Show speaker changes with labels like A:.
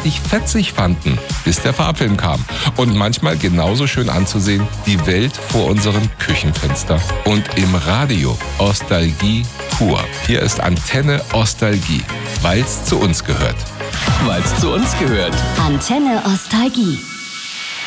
A: richtig fetzig fanden, bis der Farbfilm kam. Und manchmal genauso schön anzusehen, die Welt vor unserem Küchenfenster. Und im Radio Ostalgie pur. Hier ist Antenne Ostalgie, weil's zu uns gehört.
B: Weil's zu uns gehört.
C: Antenne Ostalgie.